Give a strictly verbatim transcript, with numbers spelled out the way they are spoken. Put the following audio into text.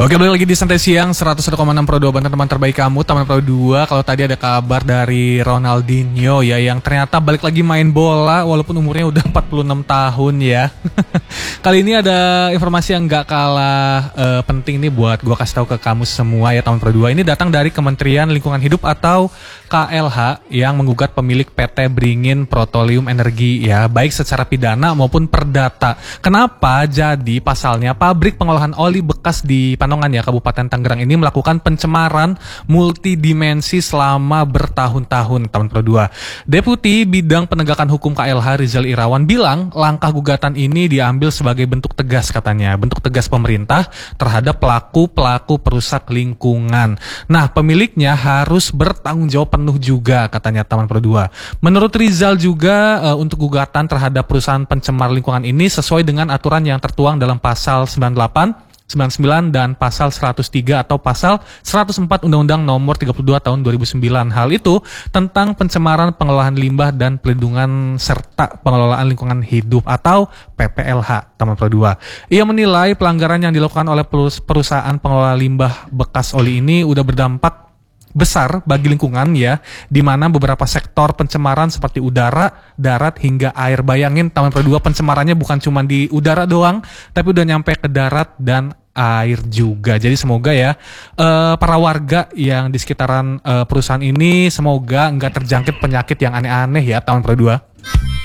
Oke, balik lagi di Santai Siang seratus satu koma enam Pro dua Banten, teman terbaik kamu, teman Pro dua. Kalau tadi ada kabar dari Ronaldinho ya, yang ternyata balik lagi main bola walaupun umurnya udah empat puluh enam tahun ya. Kali ini ada informasi yang gak kalah uh, penting nih buat gua kasih tahu ke kamu semua ya, teman Pro dua. Ini datang dari Kementerian Lingkungan Hidup atau K L H yang menggugat pemilik P T Beringin Petroleum Energi ya, baik secara pidana maupun perdata. Kenapa? Jadi pasalnya pabrik pengolahan oli bekas di Panongan ya, Kabupaten Tangerang ini melakukan pencemaran multidimensi selama bertahun-tahun, tahun Pro dua. Deputi Bidang Penegakan Hukum K L H Rizal Irawan bilang langkah gugatan ini diambil sebagai bentuk tegas, katanya, bentuk tegas pemerintah terhadap pelaku-pelaku perusak lingkungan. Nah, pemiliknya harus bertanggung jawab penuh juga, katanya Taman Pro dua. Menurut Rizal juga uh, untuk gugatan terhadap perusahaan pencemar lingkungan ini sesuai dengan aturan yang tertuang dalam pasal sembilan puluh delapan, sembilan puluh sembilan dan pasal seratus tiga atau pasal seratus empat Undang-Undang Nomor tiga puluh dua Tahun dua ribu sembilan. Hal itu tentang pencemaran, pengelolaan limbah dan pelindungan serta pengelolaan lingkungan hidup atau P P L H, Taman Pro dua. Ia menilai pelanggaran yang dilakukan oleh perusahaan pengelola limbah bekas oli ini udah berdampak besar bagi lingkungan ya, di mana beberapa sektor pencemaran seperti udara, darat hingga air. Bayangin Taman Pro dua, pencemarannya bukan cuma di udara doang, tapi udah nyampe ke darat dan air juga. Jadi semoga ya uh, para warga yang di sekitaran uh, perusahaan ini semoga nggak terjangkit penyakit yang aneh-aneh ya, Taman Pro dua.